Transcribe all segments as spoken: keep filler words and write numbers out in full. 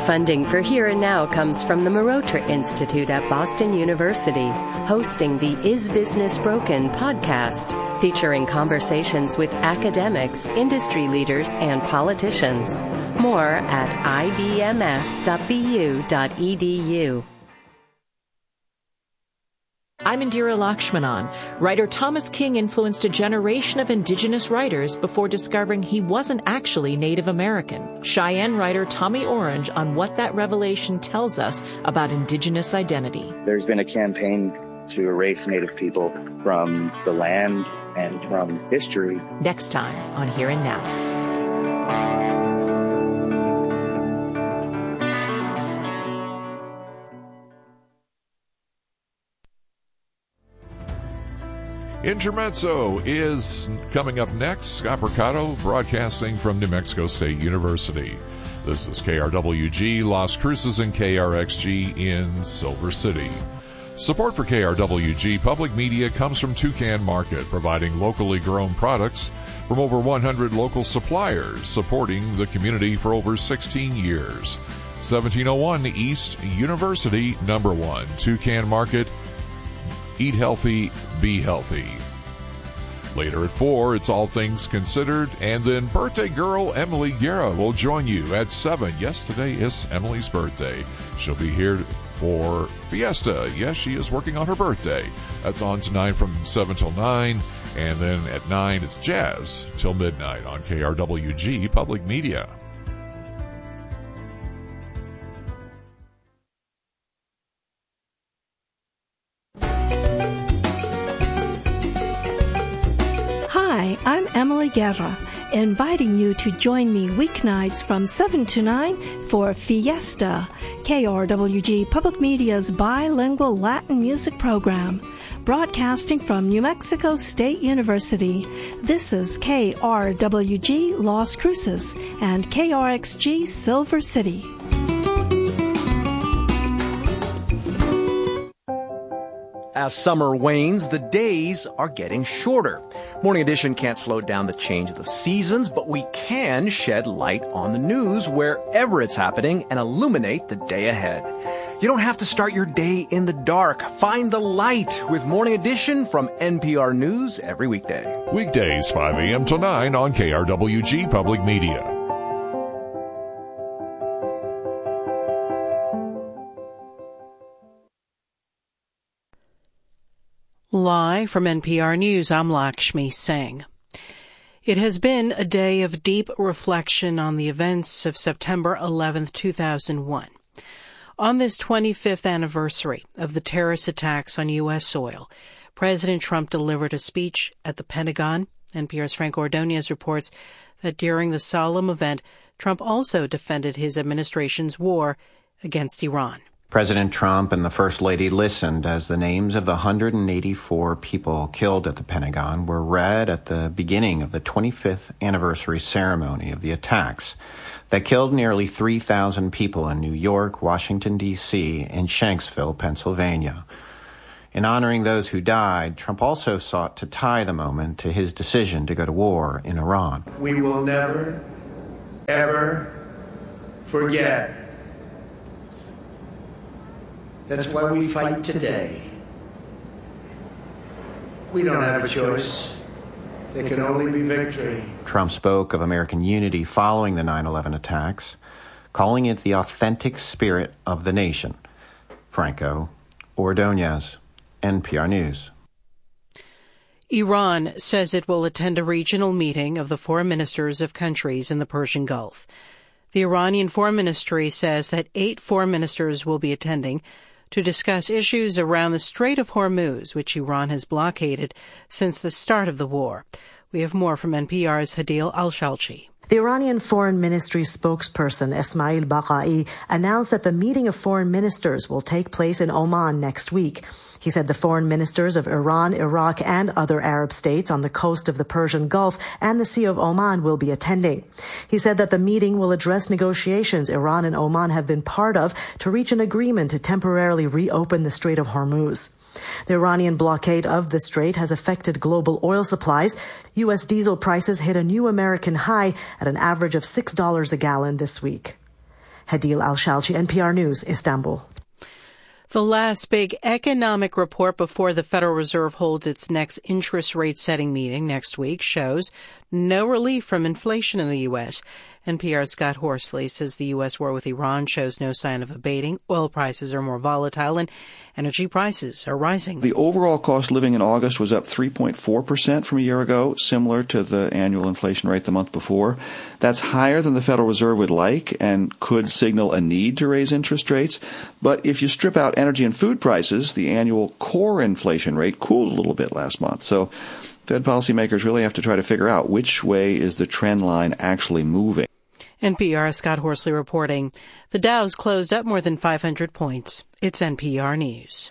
Funding for Here and Now comes from the Marotra Institute at Boston University, hosting the Is Business Broken podcast, featuring conversations with academics, industry leaders, and politicians. More at I B M S dot B U dot E D U. I'm Indira Lakshmanan. Writer Thomas King influenced a generation of indigenous writers before discovering he wasn't actually Native American. Cheyenne writer Tommy Orange on what that revelation tells us about indigenous identity. There's been a campaign to erase Native people from the land and from history. Next time on Here and Now. Intermezzo is coming up next. Scott Mercado broadcasting from New Mexico State University. This is K R W G Las Cruces and K R X G in Silver City. Support for K R W G Public Media comes from Toucan Market, providing locally grown products from over one hundred local suppliers, supporting the community for over sixteen years. seventeen oh one East University, number one. Toucan Market. Eat healthy, be healthy. Later at four, it's All Things Considered, and then birthday girl Emily Guerra will join you at seven. Yes, today is Emily's birthday. She'll be here for Fiesta. Yes, she is working on her birthday. That's on tonight from seven till nine, and then at nine, it's Jazz till midnight on K R W G Public Media. Hi, I'm Emily Guerra, inviting you to join me weeknights from seven to nine for Fiesta, K R W G Public Media's bilingual Latin music program, broadcasting from New Mexico State University. This is K R W G Las Cruces and K R X G Silver City. As summer wanes, the days are getting shorter. Morning Edition can't slow down the change of the seasons, but we can shed light on the news wherever it's happening and illuminate the day ahead. You don't have to start your day in the dark. Find the light with Morning Edition from N P R News every weekday. Weekdays, five a.m. to nine on K R W G Public Media. Live from N P R News, I'm Lakshmi Singh. It has been a day of deep reflection on the events of September eleventh, two thousand one. On this twenty-fifth anniversary of the terrorist attacks on U S soil, President Trump delivered a speech at the Pentagon. N P R's Frank Ordonez reports that during the solemn event, Trump also defended his administration's war against Iran. President Trump and the First Lady listened as the names of the one hundred eighty-four people killed at the Pentagon were read at the beginning of the twenty-fifth anniversary ceremony of the attacks that killed nearly three thousand people in New York, Washington, D C, and Shanksville, Pennsylvania. In honoring those who died, Trump also sought to tie the moment to his decision to go to war in Iran. We will never, ever forget. That's why we fight today. We don't have a choice. There can only be victory. Trump spoke of American unity following the nine eleven attacks, calling it the authentic spirit of the nation. Franco Ordonez, N P R News. Iran says it will attend a regional meeting of the foreign ministers of countries in the Persian Gulf. The Iranian Foreign Ministry says that eight foreign ministers will be attending to discuss issues around the Strait of Hormuz, which Iran has blockaded since the start of the war. We have more from N P R's Hadil Al-Shalchi. The Iranian Foreign Ministry spokesperson Esmail Baqai announced that the meeting of foreign ministers will take place in Oman next week. He said the foreign ministers of Iran, Iraq, and other Arab states on the coast of the Persian Gulf and the Sea of Oman will be attending. He said that the meeting will address negotiations Iran and Oman have been part of to reach an agreement to temporarily reopen the Strait of Hormuz. The Iranian blockade of the strait has affected global oil supplies. U S diesel prices hit a new American high at an average of six dollars a gallon this week. Hadil Al-Shalchi, N P R News, Istanbul. The last big economic report before the Federal Reserve holds its next interest rate setting meeting next week shows no relief from inflation in the U S. N P R's Scott Horsley says the U S war with Iran shows no sign of abating. Oil prices are more volatile and energy prices are rising. The overall cost of living in August was up three point four percent from a year ago, similar to the annual inflation rate the month before. That's higher than the Federal Reserve would like and could signal a need to raise interest rates. But if you strip out energy and food prices, the annual core inflation rate cooled a little bit last month. So Fed policymakers really have to try to figure out which way is the trend line actually moving. N P R Scott Horsley reporting. The Dow's closed up more than five hundred points. It's N P R News.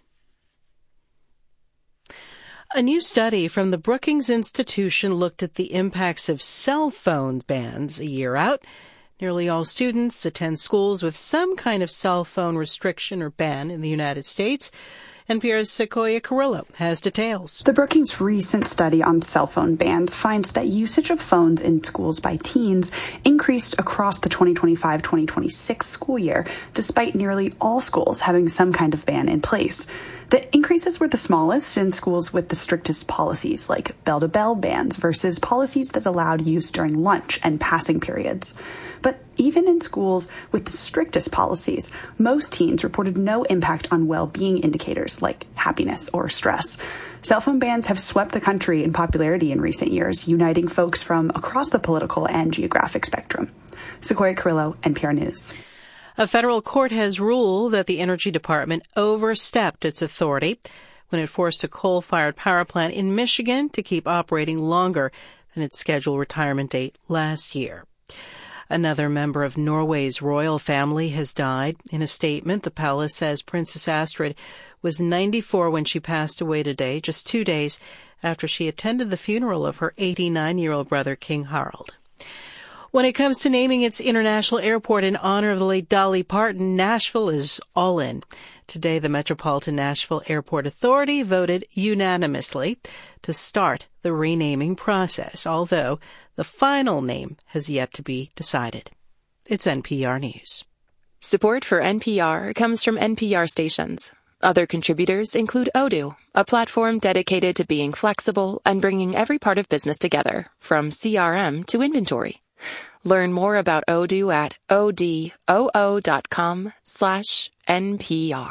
A new study from the Brookings Institution looked at the impacts of cell phone bans a year out. Nearly all students attend schools with some kind of cell phone restriction or ban in the United States. N P R's Sequoia Carrillo has details. The Brookings recent study on cell phone bans finds that usage of phones in schools by teens increased across the twenty twenty-five twenty twenty-six school year, despite nearly all schools having some kind of ban in place. The increases were the smallest in schools with the strictest policies, like bell-to-bell bans versus policies that allowed use during lunch and passing periods. But even in schools with the strictest policies, most teens reported no impact on well-being indicators like happiness or stress. Cell phone bans have swept the country in popularity in recent years, uniting folks from across the political and geographic spectrum. Sequoia Carrillo, N P R News. A federal court has ruled that the Energy Department overstepped its authority when it forced a coal-fired power plant in Michigan to keep operating longer than its scheduled retirement date last year. Another member of Norway's royal family has died. In a statement, the palace says Princess Astrid was ninety-four when she passed away today, just two days after she attended the funeral of her eighty-nine-year-old brother, King Harald. When it comes to naming its international airport in honor of the late Dolly Parton, Nashville is all in. Today, the Metropolitan Nashville Airport Authority voted unanimously to start the renaming process, although the final name has yet to be decided. It's N P R News. Support for N P R comes from N P R stations. Other contributors include Odoo, a platform dedicated to being flexible and bringing every part of business together, from C R M to inventory. Learn more about Odoo at odoo.com slash NPR.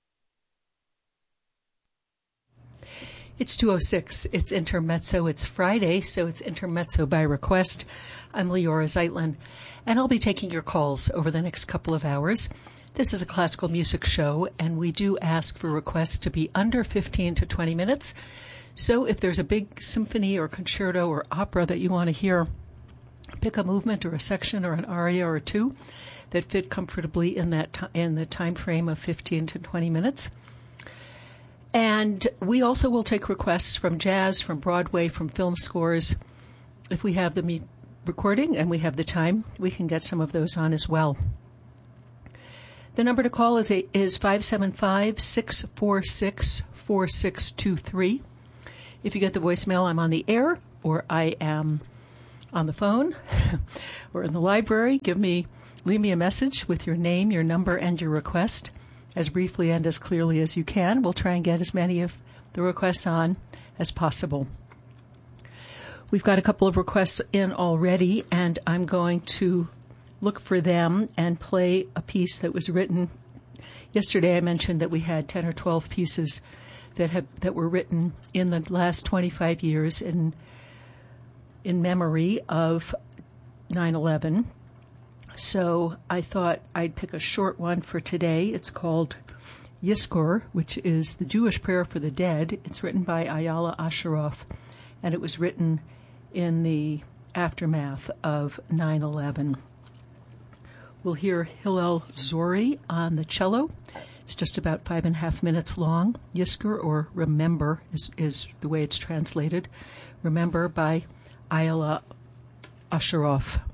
It's two oh six. It's Intermezzo. It's Friday, so it's Intermezzo by request. I'm Leora Zeitlin, and I'll be taking your calls over the next couple of hours. This is a classical music show, and we do ask for requests to be under fifteen to twenty minutes. So if there's a big symphony or concerto or opera that you want to hear, pick a movement or a section or an aria or two that fit comfortably in that t- in the time frame of fifteen to twenty minutes. And we also will take requests from jazz, from Broadway, from film scores. If we have the me- recording and we have the time, we can get some of those on as well. The number to call is a, is five seven five, six four six, four six two three. If you get the voicemail, I'm on the air, or I am on the phone or in the library. Give me, leave me a message with your name, your number, and your request as briefly and as clearly as you can. We'll try and get as many of the requests on as possible. We've got a couple of requests in already, and I'm going to look for them and play a piece that was written. Yesterday I mentioned that we had ten or twelve pieces that have that were written in the last twenty-five years in in memory of nine eleven. So I thought I'd pick a short one for today. It's called Yizkor, which is the Jewish prayer for the dead. It's written by Ayala Asheroff, and it was written in the aftermath of nine eleven. We'll hear Hillel Zori on the cello. It's just about five and a half minutes long. Yizkor, or Remember, is, is the way it's translated. Remember by Ayala Asheroff.